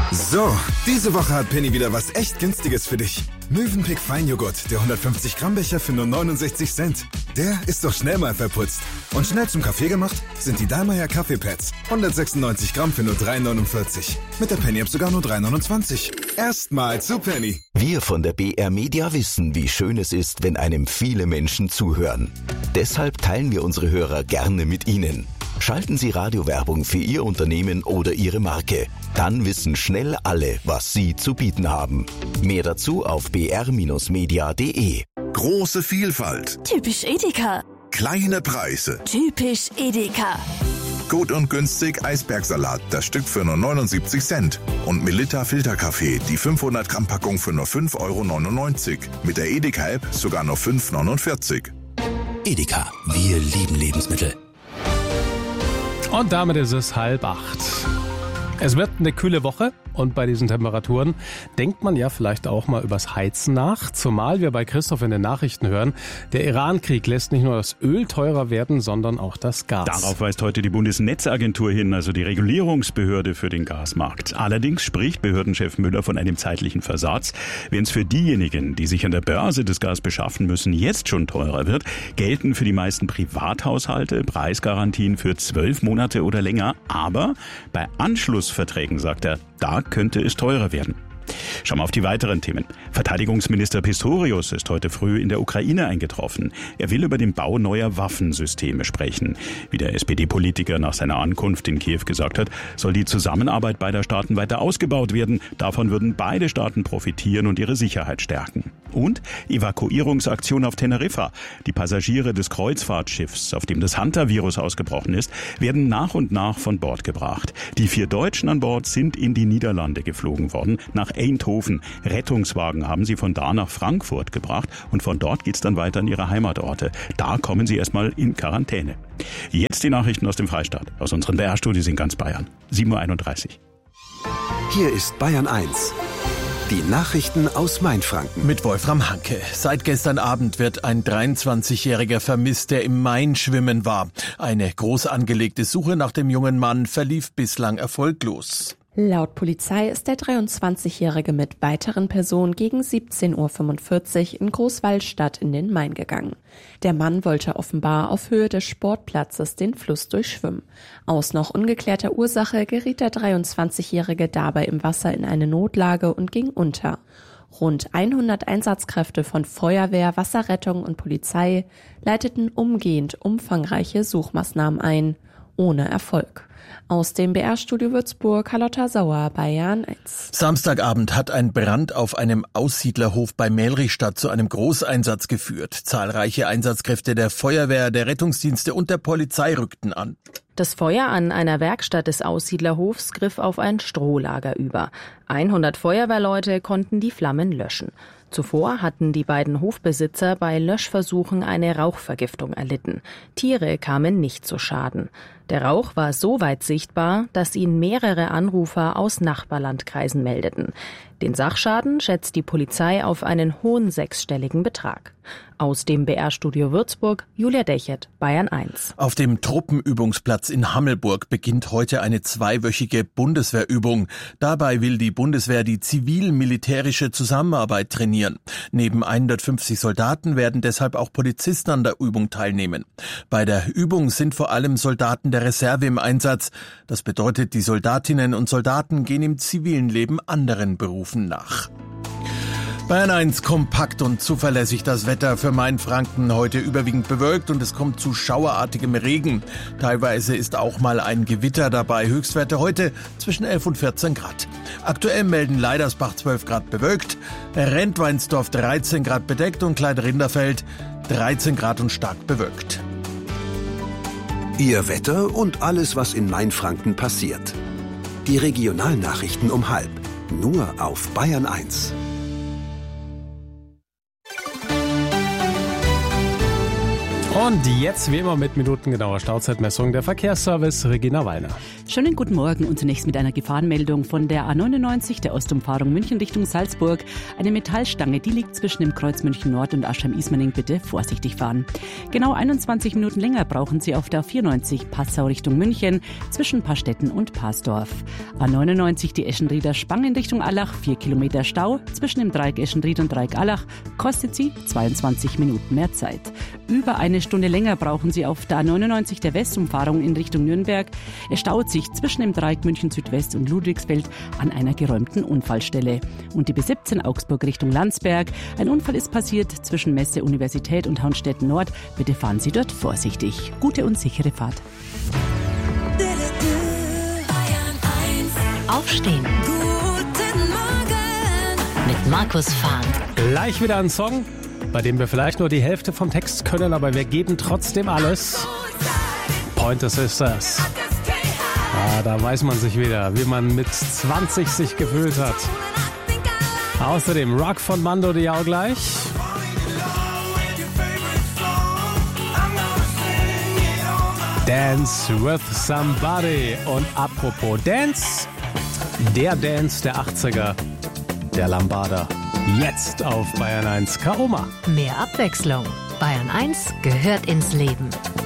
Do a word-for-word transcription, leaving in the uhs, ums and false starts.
So, diese Woche hat Penny wieder was echt Günstiges für dich. Mövenpick Feinjoghurt, der hundertfünfzig Gramm Becher für nur neunundsechzig Cent. Der ist doch schnell mal verputzt. Und schnell zum Kaffee gemacht sind die Dallmayr Kaffeepads. hundertsechsundneunzig Gramm für nur drei neunundvierzig. Mit der Penny-App sogar nur drei neunundzwanzig. Erstmal zu Penny. Wir von der B R Media wissen, wie schön es ist, wenn einem viele Menschen zuhören. Deshalb teilen wir unsere Hörer gerne mit Ihnen. Schalten Sie Radiowerbung für Ihr Unternehmen oder Ihre Marke. Dann wissen schnell alle, was Sie zu bieten haben. Mehr dazu auf b r Bindestrich media punkt d e. Große Vielfalt. Typisch Edeka. Kleine Preise. Typisch Edeka. Gut und günstig Eisbergsalat, das Stück für nur neunundsiebzig Cent. Und Melitta Filterkaffee, die fünfhundert Gramm Packung für nur fünf Euro neunundneunzig. Mit der Edeka-App sogar nur fünf Euro neunundvierzig. Edeka, wir lieben Lebensmittel. Und damit ist es halb acht. Es wird eine kühle Woche und bei diesen Temperaturen denkt man ja vielleicht auch mal übers Heizen nach. Zumal wir bei Christoph in den Nachrichten hören, der Iran-Krieg lässt nicht nur das Öl teurer werden, sondern auch das Gas. Darauf weist heute die Bundesnetzagentur hin, also die Regulierungsbehörde für den Gasmarkt. Allerdings spricht Behördenchef Müller von einem zeitlichen Versatz. Wenn es für diejenigen, die sich an der Börse das Gas beschaffen müssen, jetzt schon teurer wird, gelten für die meisten Privathaushalte Preisgarantien für zwölf Monate oder länger. Aber bei Anschlussverträgen, sagt er, da könnte es teurer werden. Schauen wir auf die weiteren Themen. Verteidigungsminister Pistorius ist heute früh in der Ukraine eingetroffen. Er will über den Bau neuer Waffensysteme sprechen. Wie der S P D-Politiker nach seiner Ankunft in Kiew gesagt hat, soll die Zusammenarbeit beider Staaten weiter ausgebaut werden. Davon würden beide Staaten profitieren und ihre Sicherheit stärken. Und Evakuierungsaktion auf Teneriffa. Die Passagiere des Kreuzfahrtschiffs, auf dem das Hunter-Virus ausgebrochen ist, werden nach und nach von Bord gebracht. Die vier Deutschen an Bord sind in die Niederlande geflogen worden, nach Eindhoven. Rettungswagen haben sie von da nach Frankfurt gebracht und von dort geht's dann weiter in ihre Heimatorte. Da kommen sie erstmal in Quarantäne. Jetzt die Nachrichten aus dem Freistaat, aus unseren B R-Studios in ganz Bayern. sieben Uhr einunddreißig. Hier ist Bayern eins. Die Nachrichten aus Mainfranken. Mit Wolfram Hanke. Seit gestern Abend wird ein dreiundzwanzigjähriger vermisst, der im Main schwimmen war. Eine groß angelegte Suche nach dem jungen Mann verlief bislang erfolglos. Laut Polizei ist der dreiundzwanzigjährige mit weiteren Personen gegen siebzehn Uhr fünfundvierzig in Großwallstadt in den Main gegangen. Der Mann wollte offenbar auf Höhe des Sportplatzes den Fluss durchschwimmen. Aus noch ungeklärter Ursache geriet der dreiundzwanzigjährige dabei im Wasser in eine Notlage und ging unter. Rund hundert Einsatzkräfte von Feuerwehr, Wasserrettung und Polizei leiteten umgehend umfangreiche Suchmaßnahmen ein, ohne Erfolg. Aus dem B R-Studio Würzburg, Carlotta Sauer, Bayern eins. Samstagabend hat ein Brand auf einem Aussiedlerhof bei Melrichstadt zu einem Großeinsatz geführt. Zahlreiche Einsatzkräfte der Feuerwehr, der Rettungsdienste und der Polizei rückten an. Das Feuer an einer Werkstatt des Aussiedlerhofs griff auf ein Strohlager über. hundert Feuerwehrleute konnten die Flammen löschen. Zuvor hatten die beiden Hofbesitzer bei Löschversuchen eine Rauchvergiftung erlitten. Tiere kamen nicht zu Schaden. Der Rauch war so weit sichtbar, dass ihn mehrere Anrufer aus Nachbarlandkreisen meldeten. Den Sachschaden schätzt die Polizei auf einen hohen sechsstelligen Betrag. Aus dem B R-Studio Würzburg, Julia Dechert, Bayern eins. Auf dem Truppenübungsplatz in Hammelburg beginnt heute eine zweiwöchige Bundeswehrübung. Dabei will die Bundeswehr die zivil-militärische Zusammenarbeit trainieren. Neben hundertfünfzig Soldaten werden deshalb auch Polizisten an der Übung teilnehmen. Bei der Übung sind vor allem Soldaten der Reserve im Einsatz. Das bedeutet, die Soldatinnen und Soldaten gehen im zivilen Leben anderen Berufen nach. Bayern eins, kompakt und zuverlässig das Wetter für Mainfranken. Heute überwiegend bewölkt und es kommt zu schauerartigem Regen. Teilweise ist auch mal ein Gewitter dabei. Höchstwerte heute zwischen elf und vierzehn Grad. Aktuell melden Leidersbach zwölf Grad bewölkt, Rentweinsdorf dreizehn Grad bedeckt und Kleinrinderfeld dreizehn Grad und stark bewölkt. Ihr Wetter und alles, was in Mainfranken passiert. Die Regionalnachrichten um halb. Nur auf Bayern eins. Und jetzt wie immer mit minutengenauer Stauzeitmessung der Verkehrsservice Regina Wallner. Schönen guten Morgen und zunächst mit einer Gefahrenmeldung von der A neunundneunzig, der Ostumfahrung München Richtung Salzburg. Eine Metallstange, die liegt zwischen dem Kreuz München Nord und Aschheim-Ismaning. Bitte vorsichtig fahren. Genau einundzwanzig Minuten länger brauchen Sie auf der A vierundneunzig Passau Richtung München zwischen Pastetten und Pasdorf. A neunundneunzig die Eschenrieder Spang in Richtung Allach, vier Kilometer Stau zwischen dem Dreieck Eschenried und Dreieck Allach, kostet Sie zweiundzwanzig Minuten mehr Zeit. Über eine Stunde länger brauchen Sie auf der A neunundneunzig der Westumfahrung in Richtung Nürnberg. Es staut sich zwischen dem Dreieck München Südwest und Ludwigsfeld an einer geräumten Unfallstelle. Und die B siebzehn Augsburg Richtung Landsberg. Ein Unfall ist passiert zwischen Messe, Universität und Haunstetten Nord. Bitte fahren Sie dort vorsichtig. Gute und sichere Fahrt. Aufstehen. Guten Morgen. Mit Markus Fahn. Gleich wieder ein Song, bei dem wir vielleicht nur die Hälfte vom Text können, aber wir geben trotzdem alles. Pointer Sisters. Ah, da weiß man sich wieder, wie man mit zwanzig sich gefühlt hat. Außerdem Rock von Mando Diao gleich. Dance with Somebody. Und apropos Dance, der Dance der achtziger, der Lambada. Jetzt auf Bayern eins Kaoma. Mehr Abwechslung. Bayern eins gehört ins Leben.